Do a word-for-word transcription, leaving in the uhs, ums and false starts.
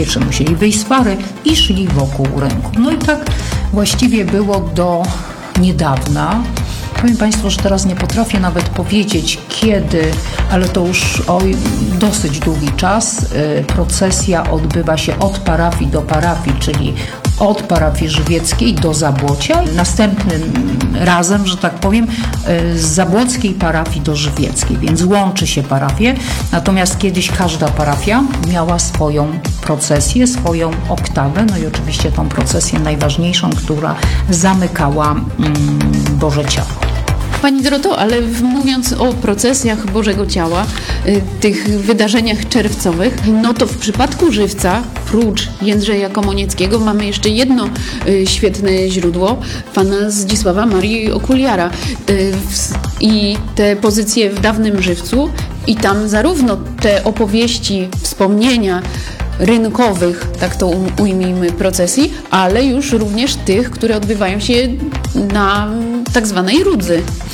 pierwsze musieli wyjść z pary i szli wokół rynku. No i tak właściwie było do niedawna. Powiem Państwu, że teraz nie potrafię nawet powiedzieć kiedy, ale to już oj, dosyć długi czas. Procesja odbywa się od parafii do parafii, czyli od parafii żywieckiej do Zabłocia. Następnym razem, że tak powiem, z zabłockiej parafii do żywieckiej, więc łączy się parafie. Natomiast kiedyś każda parafia miała swoją procesję, swoją oktawę, no i oczywiście tą procesję najważniejszą, która zamykała mm, Boże Ciało. Pani Doroto, ale mówiąc o procesjach Bożego Ciała, y, tych wydarzeniach czerwcowych, no to w przypadku Żywca, prócz Jędrzeja Komonieckiego, mamy jeszcze jedno y, świetne źródło, pana Zdzisława Marii Okuliara. Y, w, I te pozycje w dawnym Żywcu, i tam zarówno te opowieści, wspomnienia rynkowych, tak to ujmijmy, procesji, ale już również tych, które odbywają się na tak zwanej Rudzy.